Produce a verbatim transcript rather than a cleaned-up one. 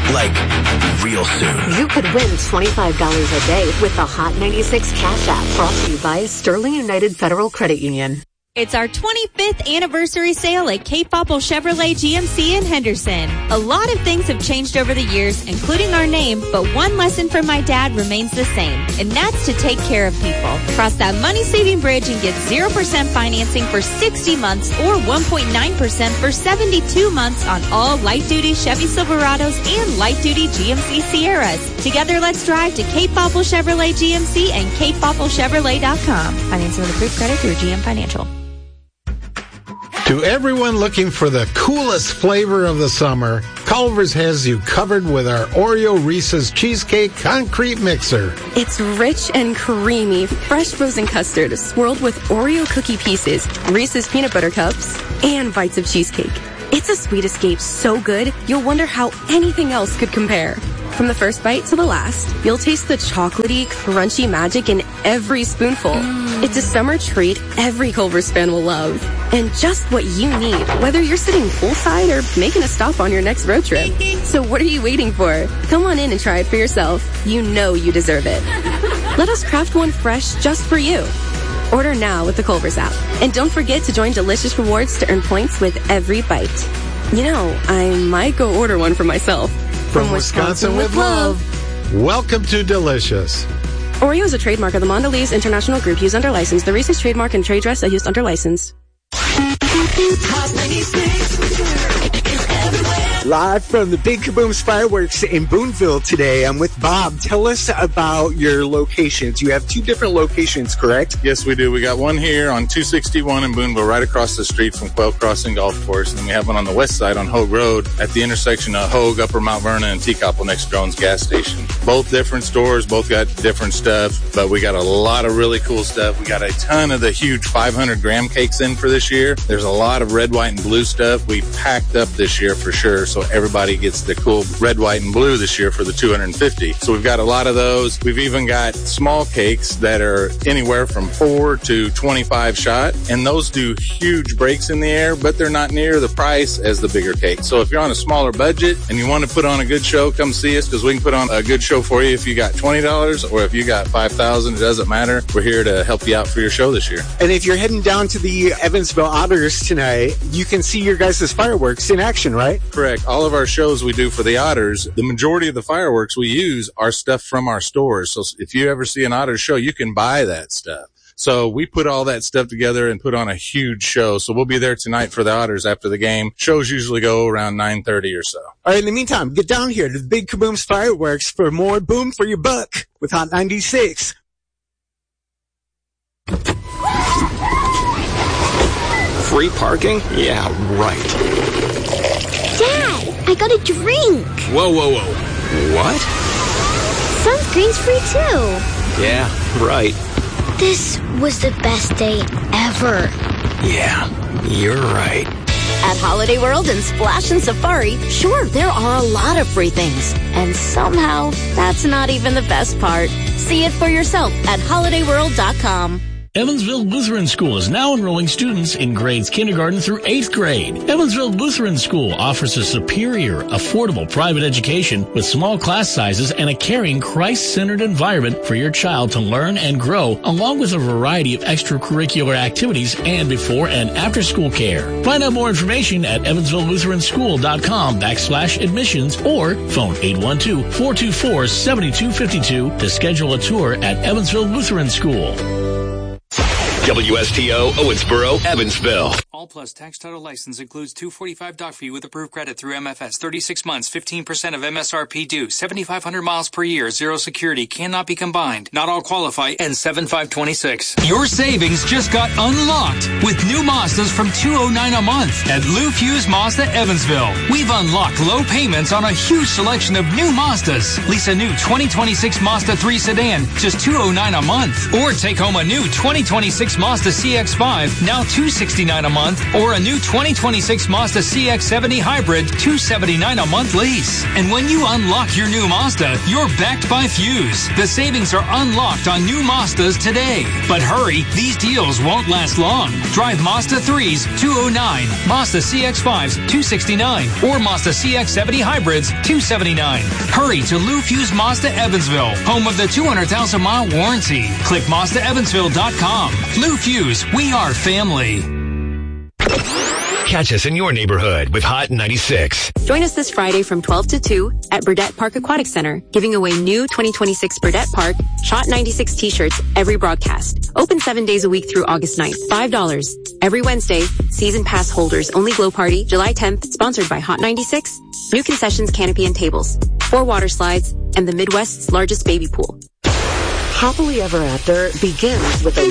Like, real soon. You could win twenty-five dollars a day with the Hot ninety-six Cash App, brought to you by Sterling United Federal Credit Union. It's our twenty-fifth anniversary sale at Cape Popple Chevrolet G M C in Henderson. A lot of things have changed over the years, including our name, but one lesson from my dad remains the same, and that's to take care of people. Cross that money-saving bridge and get zero percent financing for sixty months or one point nine percent for seventy-two months on all light-duty Chevy Silverados and light-duty G M C Sierras. Together, let's drive to Cape Popple Chevrolet G M C and cape popple chevrolet dot com. Financing with approved credit through G M Financial. To everyone looking for the coolest flavor of the summer, Culver's has you covered with our Oreo Reese's Cheesecake Concrete Mixer. It's rich and creamy, fresh frozen custard swirled with Oreo cookie pieces, Reese's peanut butter cups, and bites of cheesecake. It's a sweet escape so good, you'll wonder how anything else could compare. From the first bite to the last, you'll taste the chocolatey, crunchy magic in every spoonful. Mm. It's a summer treat every Culver's fan will love. And just what you need, whether you're sitting poolside or making a stop on your next road trip. So what are you waiting for? Come on in and try it for yourself. You know you deserve it. Let us craft one fresh just for you. Order now with the Culver's app. And don't forget to join Delicious Rewards to earn points with every bite. You know, I might go order one for myself. From, From Wisconsin, Wisconsin with love. Welcome to Delicious. Oreo is a trademark of the Mondelez International Group used under license. The Reese's trademark and trade dress are used under license. Live from the Big Kabooms Fireworks in Boonville today, I'm with Bob. Tell us about your locations. You have two different locations, correct? Yes, we do. We got one here on two sixty-one in Boonville, right across the street from Quail Crossing Golf Course. And then we have one on the west side on Hogue Road at the intersection of Hogue, Upper Mount Vernon, and Teakopple next to Drones gas station. Both different stores, both got different stuff, but we got a lot of really cool stuff. We got a ton of the huge five hundred gram cakes in for this year. There's a lot of red, white, and blue stuff. We packed up this year for sure, so everybody gets the cool red, white, and blue this year for the two hundred fifty. So we've got a lot of those. We've even got small cakes that are anywhere from four to twenty-five shot, and those do huge breaks in the air, but they're not near the price as the bigger cakes. So if you're on a smaller budget and you want to put on a good show, come see us, because we can put on a good show for you if you got twenty dollars or if you got five thousand dollars. It doesn't matter. We're here to help you out for your show this year. And if you're heading down to the Evansville Otters tonight, you can see your guys' fireworks in action, right? Correct. All of our shows we do for the Otters, the majority of the fireworks we use are stuff from our stores. So if you ever see an Otters show, you can buy that stuff. So we put all that stuff together and put on a huge show. So we'll be there tonight for the Otters after the game. Shows usually go around nine thirty or so. All right, in the meantime, get down here to the Big Kabooms Fireworks for more boom for your buck with Hot ninety-six. Free parking? Yeah, right. Dad, I got a drink. Whoa, whoa, whoa. What? Sunscreen's free too. Yeah, right. This was the best day ever. Yeah, you're right. At Holiday World and Splash and Safari, sure, there are a lot of free things. And somehow, that's not even the best part. See it for yourself at holiday world dot com. Evansville Lutheran School is now enrolling students in grades kindergarten through eighth grade. Evansville Lutheran School offers a superior, affordable private education with small class sizes and a caring, Christ-centered environment for your child to learn and grow, along with a variety of extracurricular activities and before and after school care. Find out more information at evansville lutheran school dot com backslash admissions or phone eight one two, four two four, seven two five two to schedule a tour at Evansville Lutheran School. W S T O, Owensboro, Evansville. All Plus tax title license includes two forty-five doc fee with approved credit through M F S. thirty-six months, fifteen percent of M S R P due. seventy-five hundred miles per year. Zero security. Cannot be combined. Not all qualify. And seven five twenty-six. Your savings just got unlocked with new Mazdas from two oh nine a month at Lou Fuse Mazda Evansville. We've unlocked low payments on a huge selection of new Mazdas. Lease a new twenty twenty-six Mazda three sedan, just two oh nine a month. Or take home a new twenty twenty-six Mazda C X five, now two sixty-nine a month month, or a new twenty twenty-six Mazda C X seventy Hybrid, two seventy-nine a month lease. And when you unlock your new Mazda, you're backed by Fuse. The savings are unlocked on new Mazdas today. But hurry, these deals won't last long. Drive Mazda threes, two oh nine, Mazda C X fives, two sixty-nine, or Mazda C X seventy Hybrids, two seventy-nine. Hurry to Lou Fuse Mazda Evansville, home of the two hundred thousand mile warranty. Click Mazda Evansville dot com. Lou Fuse, we are family. Catch us in your neighborhood with Hot ninety-six. Join us this Friday from twelve to two at Burdette Park Aquatic Center, giving away new twenty twenty-six Burdette Park Hot ninety-six t-shirts every broadcast. Open seven days a week through August ninth. five dollars. Every Wednesday, season pass holders only glow party, July tenth, sponsored by Hot ninety-six. New concessions, canopy and tables, four water slides, and the Midwest's largest baby pool. Happily Ever After begins with a